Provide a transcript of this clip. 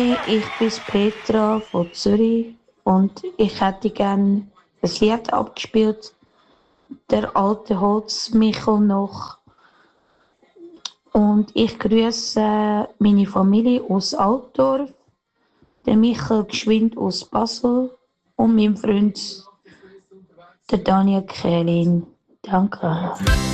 Hi, ich bin Petra von Zürich und ich hätte gerne ein Lied abgespielt, der alte Holzmichel noch. Und ich grüße meine Familie aus Altdorf, den Michel Geschwind aus Basel und meinen Freund, der Daniel Kählin. Danke.